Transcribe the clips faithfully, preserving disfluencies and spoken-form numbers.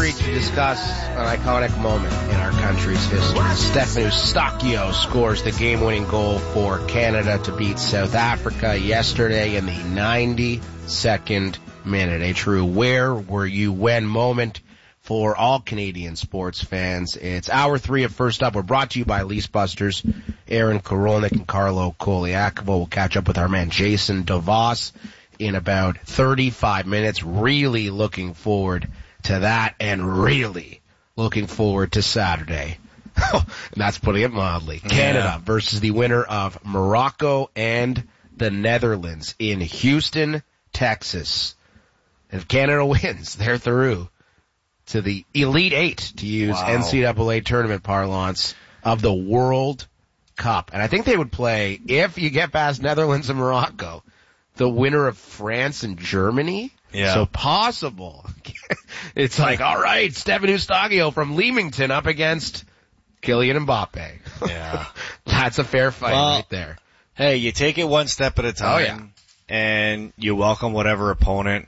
ready to discuss an iconic moment in our country's history. Stefan Eustáquio scores the game-winning goal for Canada to beat South Africa yesterday in the ninety-second minute. A true where were you when moment for all Canadian sports fans. It's hour three of First Up. We're brought to you by Lease Busters. Aaron Korolnik and Carlo Koliakovo. We'll catch up with our man Jason DeVos in about thirty-five minutes. Really looking forward to that, and really looking forward to Saturday. And that's putting it mildly. Yeah. Canada versus the winner of Morocco and the Netherlands in Houston, Texas. If Canada wins, they're through to the Elite Eight, to use wow. N C double A tournament parlance, of the World Cup. And I think they would play, if you get past Netherlands and Morocco, the winner of France and Germany. Yeah. So possible. It's like, all right, Stefan Eustáquio from Leamington up against Kylian Mbappe. Yeah. That's a fair fight well, right there. Hey, you take it one step at a time. Oh, yeah. And you welcome whatever opponent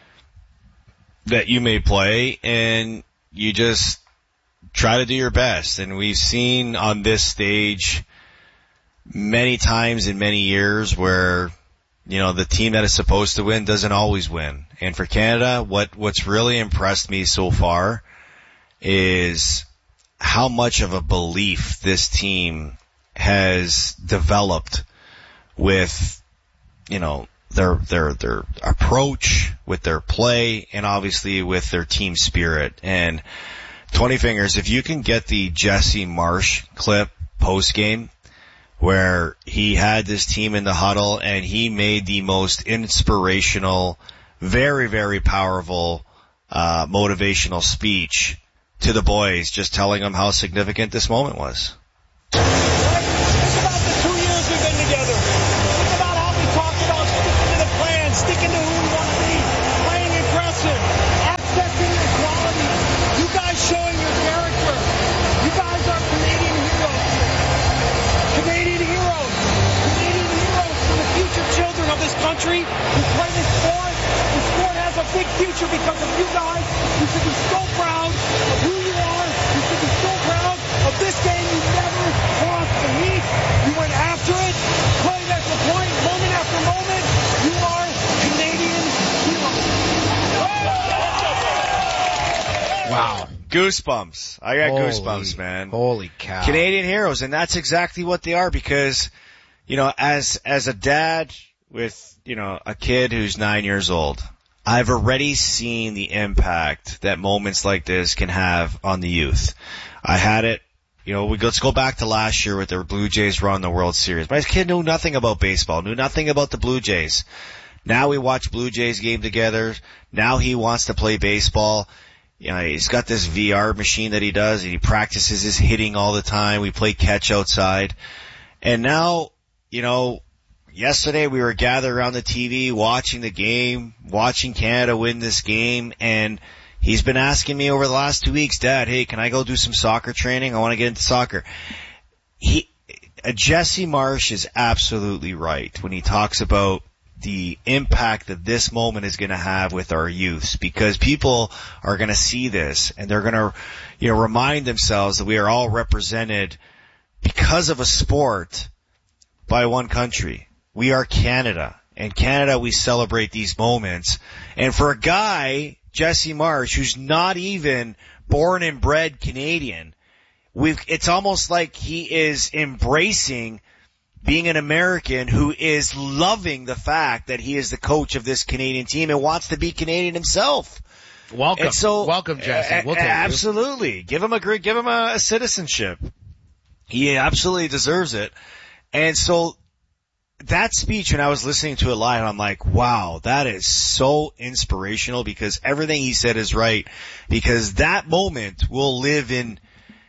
that you may play, and you just try to do your best. And we've seen on this stage many times in many years where, you know, the team that is supposed to win doesn't always win. And for Canada, what, what's really impressed me so far is how much of a belief this team has developed with, you know, their, their, their approach, with their play, and obviously with their team spirit. And twenty fingers, if you can get the Jesse Marsch clip post game, where he had this team in the huddle and he made the most inspirational, very, very powerful, uh, motivational speech to the boys, just telling them how significant this moment was. Think about the two years we've been together. Think about how we talked about sticking to the plan, sticking to who we want to be, playing aggressive, accessing your quality. You guys showing your character. You guys are Canadian heroes. Canadian heroes. Canadian heroes for the future children of this country who play this sport. The sport has a big future because of you guys. You should be so proud of who you are. You should be so proud of this game. You never lost the heat. You went after it. Played at the point, moment after moment. You are Canadian heroes. Wow. Goosebumps. I got holy, goosebumps, man. Holy cow. Canadian heroes, and that's exactly what they are, because, you know, as, as a dad with, you know, a kid who's nine years old, I've already seen the impact that moments like this can have on the youth. I had it, you know, we, let's go back to last year with the Blue Jays run the World Series. My kid knew nothing about baseball, knew nothing about the Blue Jays. Now we watch Blue Jays game together. Now he wants to play baseball. You know, he's got this V R machine that he does, and he practices his hitting all the time. We play catch outside. And now, you know, yesterday we were gathered around the T V watching the game, watching Canada win this game, and he's been asking me over the last two weeks, Dad, hey, can I go do some soccer training? I want to get into soccer. He, uh, Jesse Marsch is absolutely right when he talks about the impact that this moment is going to have with our youths, because people are going to see this and they're going to, you know, remind themselves that we are all represented because of a sport by one country. We are Canada. In Canada, we celebrate these moments. And for a guy, Jesse Marsch, who's not even born and bred Canadian, we've, it's almost like he is embracing being an American who is loving the fact that he is the coach of this Canadian team and wants to be Canadian himself. Welcome. And so, Welcome, Jesse. We'll a- take absolutely. You. Give him a great, give him a, a citizenship. He absolutely deserves it. And so that speech, when I was listening to it live, I'm like, wow, that is so inspirational, because everything he said is right, because that moment will live in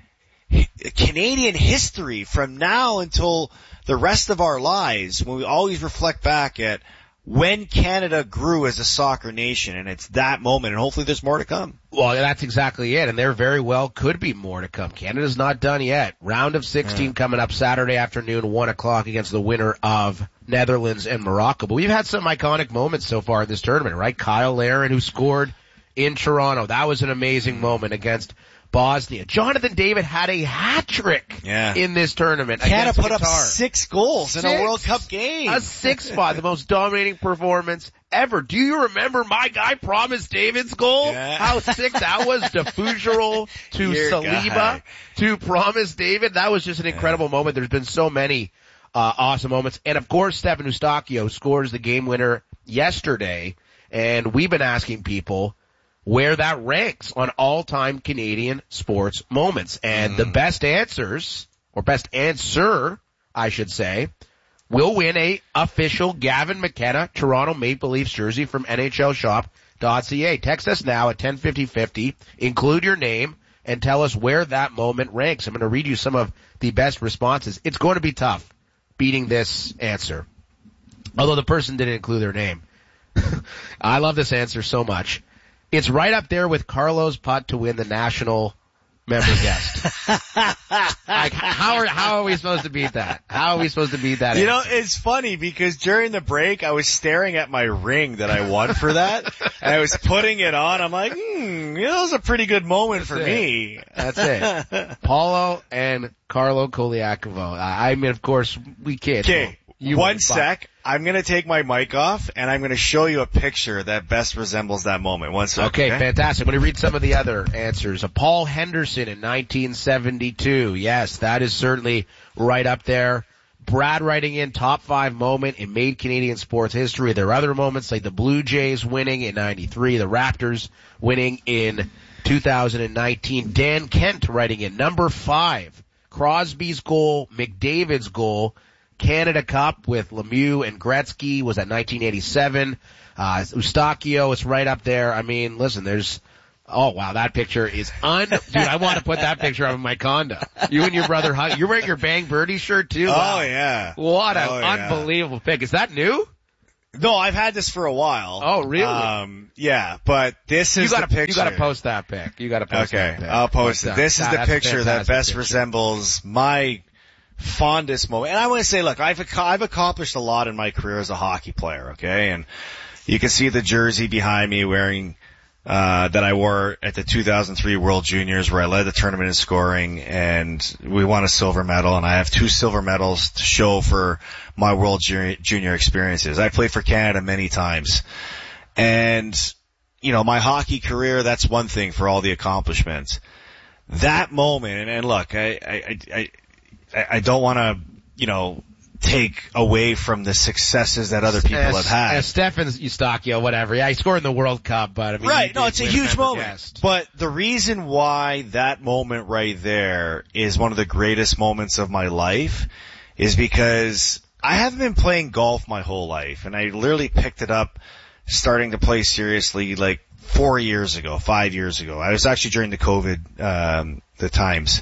Canadian history from now until the rest of our lives, when we always reflect back at when Canada grew as a soccer nation, and it's that moment, and hopefully there's more to come. Well, that's exactly it, and there very well could be more to come. Canada's not done yet. Round of sixteen yeah. coming up Saturday afternoon, one o'clock, against the winner of Netherlands and Morocco. But we've had some iconic moments so far in this tournament, right? Kyle Larin, who scored in Toronto. That was an amazing moment against Bosnia. Jonathan David had a hat trick yeah. in this tournament. Canada put Qatar. up six goals six, in a World Cup game. A six spot, the most dominating performance ever. Do you remember my guy Promise David's goal? Yeah. How sick that was? To Fougerolles, to Your Saliba, guy. to Promise David. That was just an incredible yeah. moment. There's been so many uh, awesome moments. And of course, Stefan Eustáquio scores the game winner yesterday. And we've been asking people where that ranks on all-time Canadian sports moments. And mm. the best answers, or best answer, I should say, will win a official Gavin McKenna Toronto Maple Leafs jersey from N H L shop dot C A. Text us now at ten fifty fifty, include your name, and tell us where that moment ranks. I'm going to read you some of the best responses. It's going to be tough beating this answer, although the person didn't include their name. I love this answer so much. It's right up there with Carlos putt to win the national member guest. Like, how are, how are we supposed to beat that? How are we supposed to beat that You answer? know, it's funny because during the break, I was staring at my ring that I won for that, and I was putting it on. I'm like, hmm, that was a pretty good moment That's for it. me. That's it. Paulo and Carlo Koliakovo. I mean, of course, we can't. Okay, You one win, sec. I'm going to take my mic off, and I'm going to show you a picture that best resembles that moment. One sec. Okay, okay? fantastic. I'm going to read some of the other answers. A Paul Henderson in nineteen seventy-two. Yes, that is certainly right up there. Brad writing in top five moment in made Canadian sports history. There are other moments like the Blue Jays winning in ninety-three, the Raptors winning in two thousand nineteen. Dan Kent writing in number five. Crosby's goal, McDavid's goal. Canada Cup with Lemieux and Gretzky was at nineteen eighty-seven. Uh, Eustáquio is right up there. I mean, listen, there's, oh wow, that picture is un, dude, I want to put that picture up in my condo. You and your brother hug, you're wearing your Bang Birdie shirt too? Wow. Oh yeah. What an oh, yeah. unbelievable pic. Is that new? No, I've had this for a while. Oh really? Um, yeah, but this is you gotta, the picture. You gotta post that pic. You gotta post okay, that pic. I'll post it. This that, is the picture that best picture. resembles my fondest moment. And I want to say, look, I've I've accomplished a lot in my career as a hockey player, okay? And you can see the jersey behind me wearing uh that I wore at the two thousand three World Juniors where I led the tournament in scoring and we won a silver medal, and I have two silver medals to show for my World Junior experiences. I played for Canada many times. And you know, my hockey career, that's one thing for all the accomplishments. That moment, and, and look, I I I I don't want to, you know, take away from the successes that other people as, have had. As Stefan Eustáquio, whatever. Yeah, he scored in the World Cup, but I mean, right? No, it's a huge moment. Guest. But the reason why that moment right there is one of the greatest moments of my life is because I haven't been playing golf my whole life, and I literally picked it up starting to play seriously like four years ago, five years ago. I was actually during the COVID um, the times,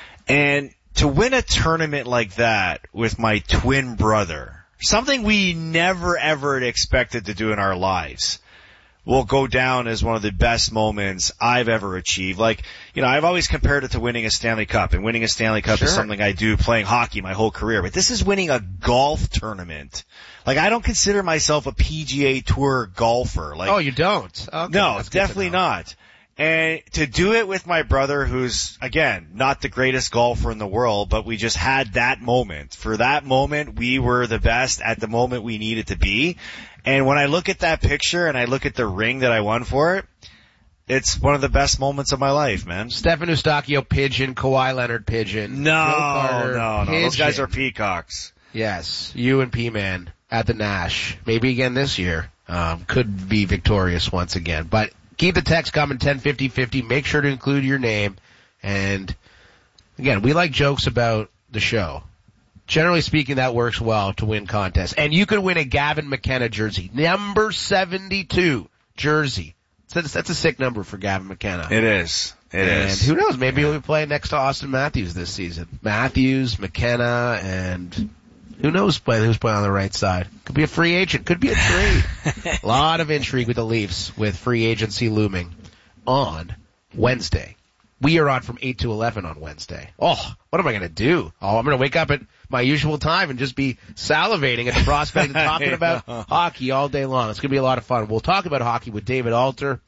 and to win a tournament like that with my twin brother, something we never ever had expected to do in our lives, will go down as one of the best moments I've ever achieved. Like, you know, I've always compared it to winning a Stanley Cup, and winning a Stanley Cup sure. is something I do playing hockey my whole career. But this is winning a golf tournament. Like, I don't consider myself a P G A Tour golfer. Like, oh, you don't? Okay, no, definitely not. And to do it with my brother, who's, again, not the greatest golfer in the world, but we just had that moment. For that moment, we were the best at the moment we needed to be. And when I look at that picture and I look at the ring that I won for it, it's one of the best moments of my life, man. Stefan Eustáquio, pigeon. Kawhi Leonard, pigeon. No, Carter, no, no. pigeon. Those guys are peacocks. Yes, you and P-Man at the Nash. Maybe again this year. Um, could be victorious once again. But keep the text coming, ten fifty fifty. Make sure to include your name. And again, we like jokes about the show. Generally speaking, that works well to win contests. And you could win a Gavin McKenna jersey. Number seventy-two jersey. That's, that's a sick number for Gavin McKenna. It is. It and is. who knows, maybe he'll be playing next to Austin Matthews this season. Matthews, McKenna, and who knows playing, who's playing on the right side. Could be a free agent. Could be a trade. A lot of intrigue with the Leafs with free agency looming on Wednesday. We are on from eight to eleven on Wednesday. Oh, what am I going to do? Oh, I'm going to wake up at my usual time and just be salivating at the prospect and talking about hockey all day long. It's going to be a lot of fun. We'll talk about hockey with David Alter,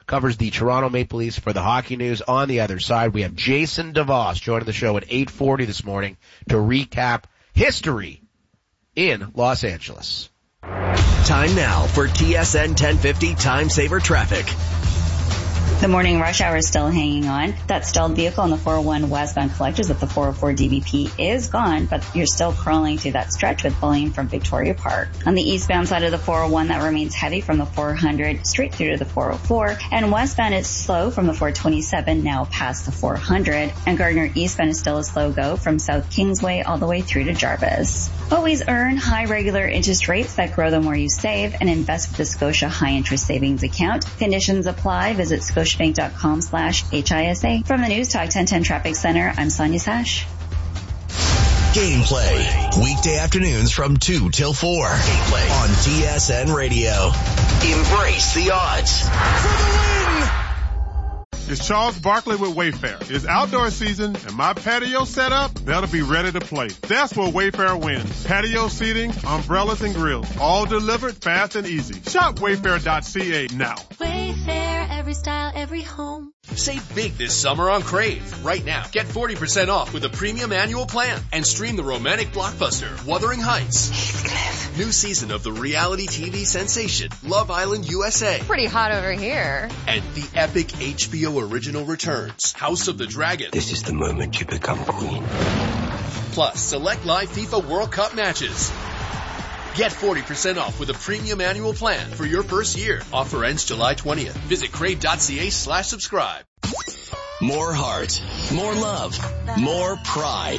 covers the Toronto Maple Leafs for the Hockey News. On the other side, we have Jason DeVos joining the show at eight forty this morning to recap history in Los Angeles. Time now for T S N ten fifty Time Saver Traffic. The morning rush hour is still hanging on. That stalled vehicle on the four oh one westbound collectors at the four oh four D V P is gone, but you're still crawling through that stretch with volume from Victoria Park. On the eastbound side of the four oh one, that remains heavy from the four hundred straight through to the four oh four, and westbound it's slow from the four twenty-seven now past the four hundred, and Gardner eastbound is still a slow go from South Kingsway all the way through to Jarvis. Always earn high regular interest rates that grow the more you save, and invest with the Scotia High Interest Savings Account. Conditions apply. Visit scotiabank.com slash HISA. From the News Talk ten ten Traffic Center, I'm Sonia Sash. Gameplay, weekday afternoons from two till four. Gameplay on T S N Radio. Embrace the odds. For the win! It's Charles Barkley with Wayfair. It's outdoor season and my patio set up, that'll be ready to play. That's where Wayfair wins. Patio seating, umbrellas and grills, all delivered fast and easy. Shop wayfair dot c a now. Wayfair, every style, every home. Save big this summer on Crave. Right now, get forty percent off with a premium annual plan and stream the romantic blockbuster, Wuthering Heights. Heathcliff. New season of the reality T V sensation, Love Island U S A. Pretty hot over here. And the epic H B O original returns, House of the Dragon. This is the moment you become queen. Plus, select live FIFA World Cup matches. Get forty percent off with a premium annual plan for your first year. Offer ends July twentieth. Visit crave.ca slash subscribe. More heart, more love, more pride.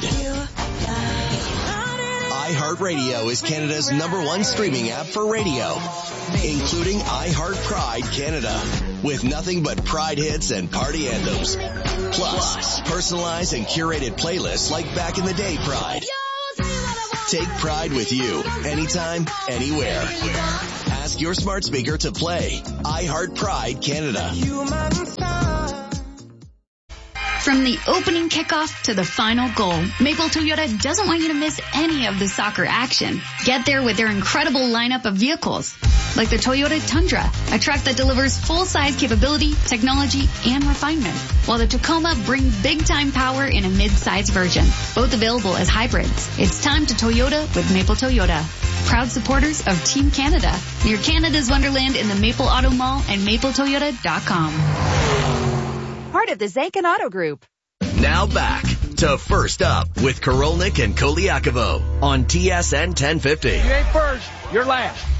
iHeartRadio is Canada's number one streaming app for radio, including iHeart Pride Canada, with nothing but Pride hits and party anthems. Plus, personalized and curated playlists like Back in the Day Pride. Take Pride with you, anytime, anywhere. Ask your smart speaker to play iHeart Pride Canada. From the opening kickoff to the final goal, Maple Toyota doesn't want you to miss any of the soccer action. Get there with their incredible lineup of vehicles, like the Toyota Tundra, a truck that delivers full-size capability, technology, and refinement, while the Tacoma brings big-time power in a mid-size version, both available as hybrids. It's time to Toyota with Maple Toyota. Proud supporters of Team Canada, near Canada's Wonderland in the Maple Auto Mall and maple toyota dot com. Part of the Zankin Auto Group. Now back to First Up with Korolnik and Koliakovo on T S N ten fifty. You ain't first, you're last.